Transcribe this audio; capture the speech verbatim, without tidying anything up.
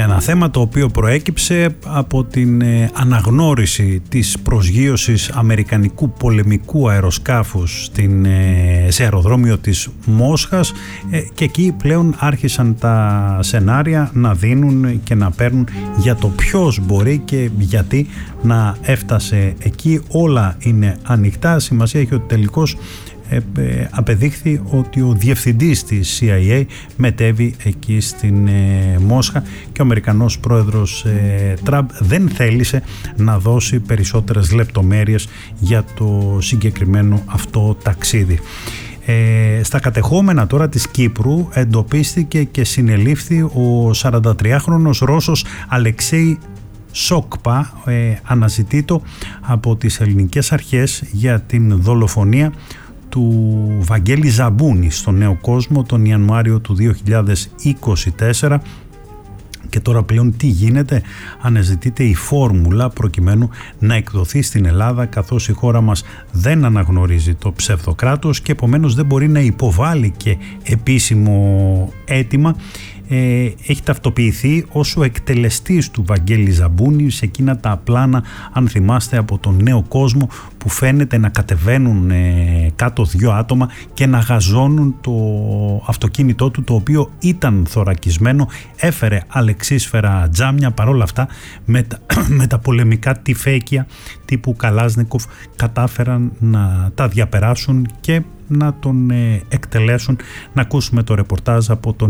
Είναι ένα θέμα το οποίο προέκυψε από την αναγνώριση της προσγείωσης αμερικανικού πολεμικού αεροσκάφους στην, σε αεροδρόμιο της Μόσχας, και εκεί πλέον άρχισαν τα σενάρια να δίνουν και να παίρνουν για το ποιος μπορεί και γιατί να έφτασε εκεί. Όλα είναι ανοιχτά. Σημασία έχει ότι τελικώς απεδείχθη ότι ο διευθυντής της σι άι έι μετέβη εκεί στην ε, Μόσχα, και ο Αμερικανός πρόεδρος ε, Τραμπ δεν θέλησε να δώσει περισσότερες λεπτομέρειες για το συγκεκριμένο αυτό ταξίδι. Ε, στα κατεχόμενα τώρα της Κύπρου εντοπίστηκε και συνελήφθη ο σαραντατριάχρονος Ρώσος Αλεξέη Σόκπα, ε, αναζητείτο από τις ελληνικές αρχές για την δολοφονία του Βαγγέλη Ζαμπούνη στον Νέο Κόσμο τον Ιανουάριο του δύο χιλιάδες είκοσι τέσσερα. Και τώρα πλέον τι γίνεται? Αναζητείται η φόρμουλα προκειμένου να εκδοθεί στην Ελλάδα, καθώς η χώρα μας δεν αναγνωρίζει το ψευδοκράτος και επομένως δεν μπορεί να υποβάλει και επίσημο αίτημα. Ε, έχει ταυτοποιηθεί ως ο εκτελεστής του Βαγγέλη Ζαμπούνη σε εκείνα τα πλάνα, αν θυμάστε, από τον Νέο Κόσμο, που φαίνεται να κατεβαίνουν ε, κάτω δύο άτομα και να γαζώνουν το αυτοκίνητό του, το οποίο ήταν θωρακισμένο, έφερε αλεξίσφαιρα τζάμια. Παρόλα αυτά με τα, με τα πολεμικά τυφέκια τύπου Καλάζνικοφ κατάφεραν να τα διαπεράσουν και να τον ε, εκτελέσουν. Να ακούσουμε το ρεπορτάζ από τον